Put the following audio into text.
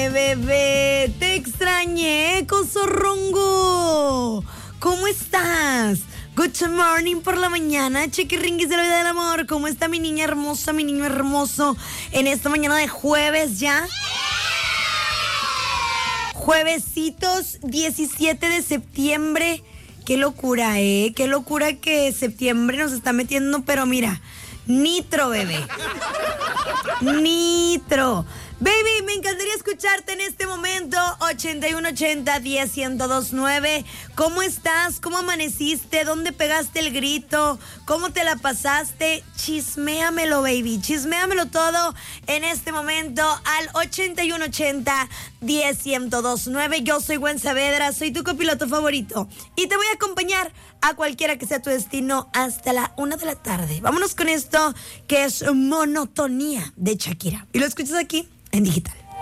bebé. Te extrañé, cosorrongo. ¿Cómo estás? Good morning por la mañana, chiquiringuis de la vida del amor. ¿Cómo está mi niña hermosa, mi niño hermoso en esta mañana de jueves ya? Juevesitos 17 de septiembre. Qué locura, ¿eh? Qué locura que septiembre nos está metiendo, pero mira, nitro, bebé. Nitro. Baby, me encantaría escucharte en este momento. 8180-10-1029. ¿Cómo estás? ¿Cómo amaneciste? ¿Dónde pegaste el grito? ¿Cómo te la pasaste? Chisméamelo, baby. Chisméamelo todo en este momento al 8180-10-1029. Yo soy Gwen Saavedra, soy tu copiloto favorito. Y te voy a acompañar a cualquiera que sea tu destino hasta la 1 de la tarde. Vámonos con esto que es Monotonía de Shakira. Y lo escuchas aquí en Digital.